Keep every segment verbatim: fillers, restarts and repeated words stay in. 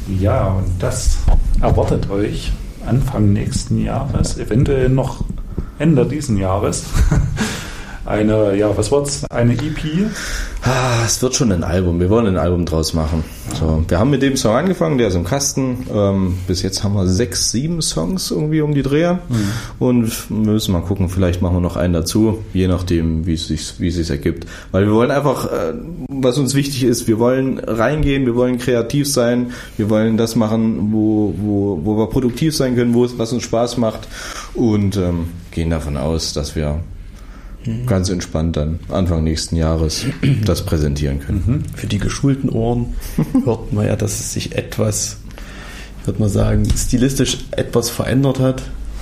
Ja, und das erwartet euch Anfang nächsten Jahres, eventuell noch Ende diesen Jahres. Eine, ja, was wird's? Eine E P? Ah, es wird schon ein Album. Wir wollen ein Album draus machen. So, wir haben mit dem Song angefangen, der ist im Kasten. Ähm, bis jetzt haben wir sechs, sieben Songs irgendwie um die Dreher. Mhm. Und wir müssen mal gucken, vielleicht machen wir noch einen dazu, je nachdem, wie es sich, wie es sich ergibt. Weil wir wollen einfach, äh, was uns wichtig ist, wir wollen reingehen, wir wollen kreativ sein, wir wollen das machen, wo, wo, wo wir produktiv sein können, wo es, was uns Spaß macht. Und ähm, gehen davon aus, dass wir ganz entspannt dann Anfang nächsten Jahres das präsentieren können. Für die geschulten Ohren hört man ja, dass es sich etwas, ich würde mal sagen, stilistisch etwas verändert hat.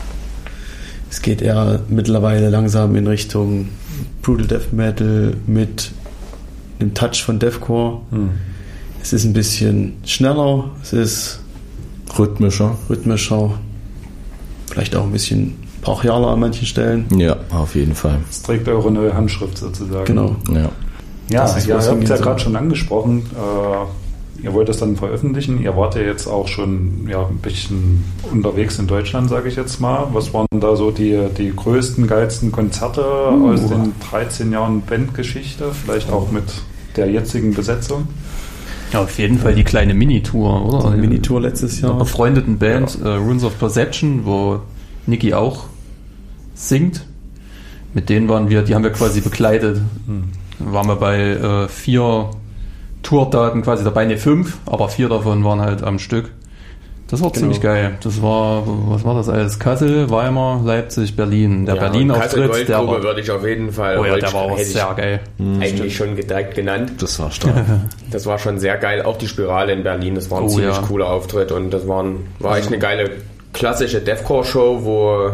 Es geht eher mittlerweile langsam in Richtung Brutal Death Metal mit einem Touch von Deathcore. Hm. Es ist ein bisschen schneller, es ist rhythmischer, rhythmischer, vielleicht auch ein bisschen brachialer an manchen Stellen. Ja, auf jeden Fall. Es trägt eure neue Handschrift sozusagen. Genau. Ja, ja, ihr habt es ja gerade schon angesprochen. Äh, ihr wollt das dann veröffentlichen. Ihr wart ja jetzt auch schon ja, ein bisschen unterwegs in Deutschland, sage ich jetzt mal. Was waren da so die, die größten, geilsten Konzerte uh. aus den dreizehn Jahren Bandgeschichte? Vielleicht auch mit der jetzigen Besetzung? Ja, auf jeden Fall die kleine Minitour, oder? Die Minitour letztes Jahr. Mit einer befreundeten Band, ja. äh, Runes of Perception, wo Niki auch singt. Mit denen waren wir, die haben wir quasi begleitet. Hm. Dann waren wir bei äh, vier Tourdaten quasi dabei, ne fünf, aber vier davon waren halt am Stück. Das war genau. ziemlich geil. Das war, was war das alles? Kassel, Weimar, Leipzig, Berlin. Der ja, Berlin-Auftritt, der war, würde ich auf jeden Fall. Oh ja, der war auch sehr geil. Eigentlich Stimmt. schon direkt genannt. Das war stark. Das war schon sehr geil. Auch die Spirale in Berlin, das war ein oh, ziemlich ja. cooler Auftritt und das waren, war echt eine geile klassische Deathcore-Show, wo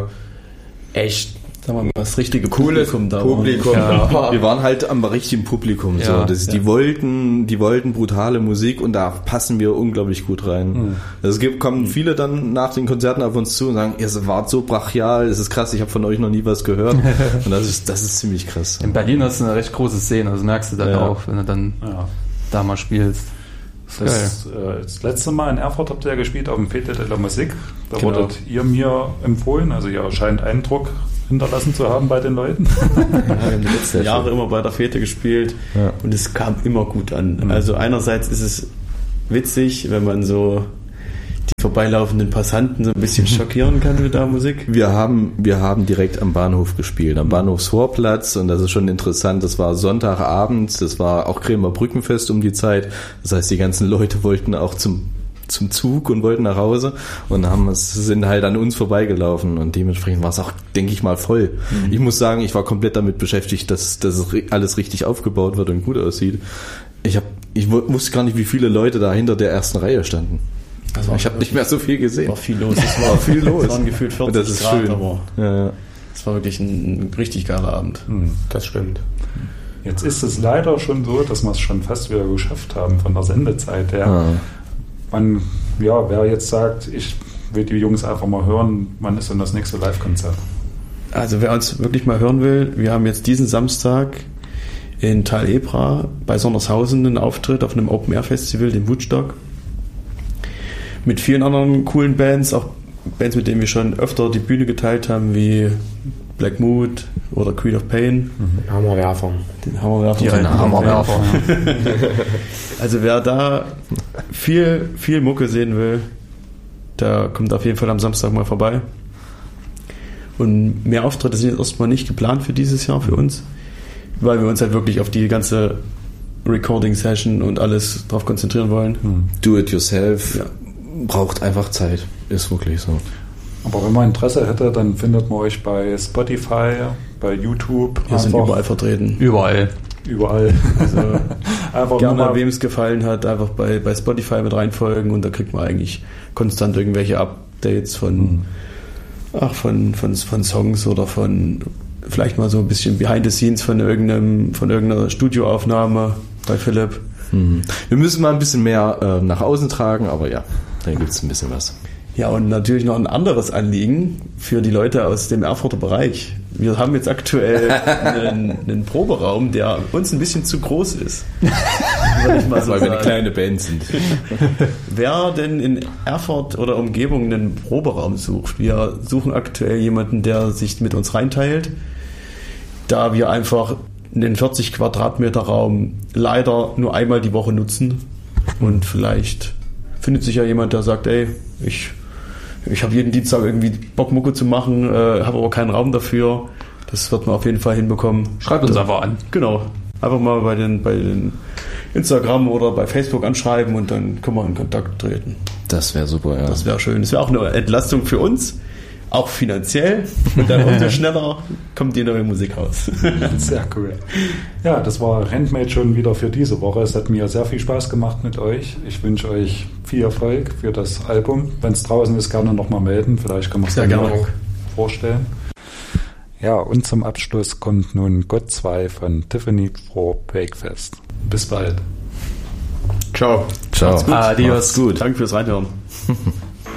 echt sagen wir mal, das richtige cooles Publikum da Publikum ja. da war. Wir waren halt am richtigen Publikum. So. Ja, das, ja. Die wollten, die wollten brutale Musik und da passen wir unglaublich gut rein. Mhm. Also es gibt, kommen viele dann nach den Konzerten auf uns zu und sagen, ihr wart so brachial, das ist krass, ich habe von euch noch nie was gehört. Und das ist, das ist ziemlich krass. In Berlin ist eine recht große Szene, das merkst du dann ja. auch, wenn du dann ja. da mal spielst. Das, äh, das letzte Mal in Erfurt habt ihr ja gespielt auf dem Fete de la Musique. Da genau. wurdet ihr mir empfohlen, also ihr scheint Eindruck hinterlassen zu haben bei den Leuten. Ja, wir haben die letzten Jahre immer bei der Fete gespielt ja. und es kam immer gut an. Mhm. Also einerseits ist es witzig, wenn man so die vorbeilaufenden Passanten so ein bisschen schockieren kann mit der Musik. Wir haben, wir haben direkt am Bahnhof gespielt, am Bahnhofsvorplatz und das ist schon interessant. Das war Sonntagabend, das war auch Kremer Brückenfest um die Zeit. Das heißt, die ganzen Leute wollten auch zum zum Zug und wollten nach Hause und haben sind halt an uns vorbeigelaufen und dementsprechend war es auch, denke ich mal, voll. Mhm. Ich muss sagen, ich war komplett damit beschäftigt, dass, dass alles richtig aufgebaut wird und gut aussieht. Ich hab, ich wusste gar nicht, wie viele Leute da hinter der ersten Reihe standen. Also ich habe nicht mehr so viel gesehen. War viel los. Es war viel los. Es waren gefühlt vierzig das ist Grad, schön. aber ja, ja. es war wirklich ein, ein richtig geiler Abend. Mhm. Das stimmt. Jetzt ist es leider schon so, dass wir es schon fast wieder geschafft haben von der Sendezeit her. Ah. Man, ja, wer jetzt sagt, ich will die Jungs einfach mal hören, wann ist denn das nächste Live-Konzert? Also wer uns wirklich mal hören will, wir haben jetzt diesen Samstag in Tal Ebra bei Sondershausen einen Auftritt auf einem Open-Air-Festival, dem Woodstock, mit vielen anderen coolen Bands, auch Bands, mit denen wir schon öfter die Bühne geteilt haben, wie Black Mood oder Creed of Pain. Mhm. Hammerwerfer. Den Hammerwerfer. Die Hammerwerfer. Also wer da viel, viel Mucke sehen will, der kommt auf jeden Fall am Samstag mal vorbei. Und mehr Auftritte sind jetzt erstmal nicht geplant für dieses Jahr für uns, weil wir uns halt wirklich auf die ganze Recording-Session und alles drauf konzentrieren wollen. Do it yourself ja. braucht einfach Zeit. Ist wirklich so. Aber wenn man Interesse hätte, dann findet man euch bei Spotify, bei YouTube. Wir sind überall vertreten. Überall. Überall. Also einfach gerne, wem es gefallen hat, einfach bei, bei Spotify mit reinfolgen und da kriegt man eigentlich konstant irgendwelche Updates von, mhm. ach, von, von, von Songs oder von vielleicht mal so ein bisschen Behind the Scenes von irgendeinem, von irgendeiner Studioaufnahme bei Philipp. Mhm. Wir müssen mal ein bisschen mehr äh, nach außen tragen, aber ja, dann gibt es ein bisschen was. Ja, und natürlich noch ein anderes Anliegen für die Leute aus dem Erfurter Bereich. Wir haben jetzt aktuell einen, einen Proberaum, der uns ein bisschen zu groß ist. würde ich mal so Weil sagen. wir eine kleine Band sind. Wer denn in Erfurt oder Umgebung einen Proberaum sucht, wir suchen aktuell jemanden, der sich mit uns reinteilt, da wir einfach einen vierzig Quadratmeter Raum leider nur einmal die Woche nutzen und vielleicht findet sich ja jemand, der sagt, ey, ich, ich habe jeden Dienstag irgendwie Bock, Mucke zu machen, äh, habe aber keinen Raum dafür. Das wird man auf jeden Fall hinbekommen. Schreibt uns einfach an. Genau. Einfach mal bei den, bei den Instagram oder bei Facebook anschreiben und dann können wir in Kontakt treten. Das wäre super, ja. Das wäre schön. Das wäre auch eine Entlastung für uns, auch finanziell. Und dann umso schneller kommt die neue Musik raus. Sehr cool. Ja, das war Handmade schon wieder für diese Woche. Es hat mir sehr viel Spaß gemacht mit euch. Ich wünsche euch viel Erfolg für das Album. Wenn es draußen ist, gerne nochmal melden. Vielleicht kann man es dann auch vorstellen. Ja, und zum Abschluss kommt nun Gott zwei von Tiffany for Breakfast. Bis bald. Ciao. Ciao. Macht's gut. Adios. Macht's gut. Danke fürs Reinhören.